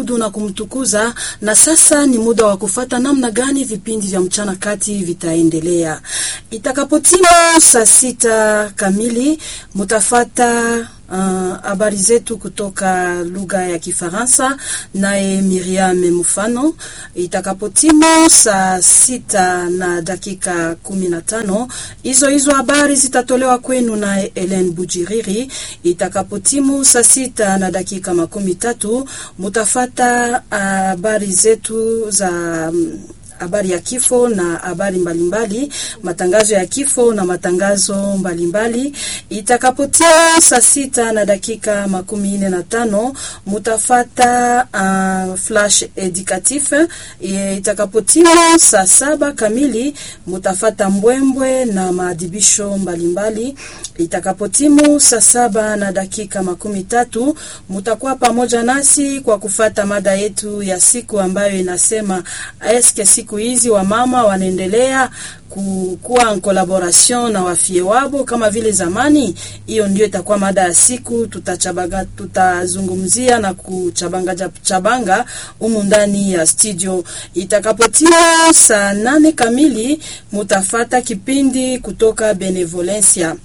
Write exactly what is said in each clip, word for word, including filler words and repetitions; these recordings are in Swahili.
kumwabudu na kumtukuza. Na sasa ni muda wa kufata namna gani vipindi vya mchana kati vitaendelea. Itakapotimu saa sita kamili mutafata habari uh, zetu kutoka lugha ya Kifaransa naye Miriam Mufano. Itakapotimu saa sita na dakika kumi na tano hizo hizo habari zitatolewa kwenu na Helen Bujiriri. Itakapotimu saa sita na dakika makumi tatu mutafata habari uh, zetu za um, habari ya kifo na habari mbalimbali, matangazo ya kifo na matangazo mbalimbali. Itakapotia saa sita na dakika makumi nne na tano mutafata uh, flash educatif. Itakapotia saa saba kamili mutafata mbwembwe na maadibisho mbalimbali. Itakapotimu saa saba na dakika makumi tatu mutakuwa pamoja nasi kwa kufata mada yetu ya siku ambayo inasema eske siku hizi wa mama wanaendelea kuwa en collaboration na wafie wabo kama vile zamani. Hiyo ndio itakuwa mada ya siku. Tutachabanga tutazungumzia na kuchabanga chabanga humu ndani ya studio. Itakapotia saa nane kamili mutafata kipindi kutoka Benevolencia.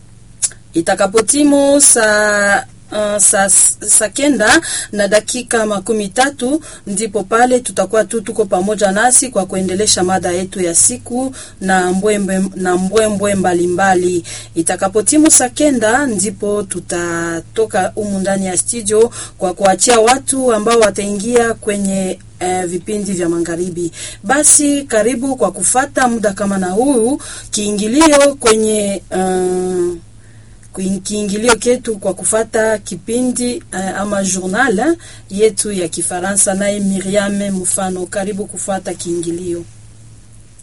Itakapotimu saa Uh, sa, sa kenda na dakika makumi tatu ndipo pale tutakuwa tu tuko pamoja nasi kwa kuendelesha mada yetu ya siku na mbwembwe na mbwembwe mbalimbali. Itakapotimu sa kenda ndipo tutatoka humu ndani ya studio kwa kuachia watu ambao wataingia kwenye Uh, vipindi vya magharibi. Basi karibu kwa kufata muda kama na huu kiingilio kwenye uh, kiingilio ketu kwa kufata kipindi uh, ama journal yetu ya Kifaransa naye Miriam Mufano. Karibu kufata kiingilio.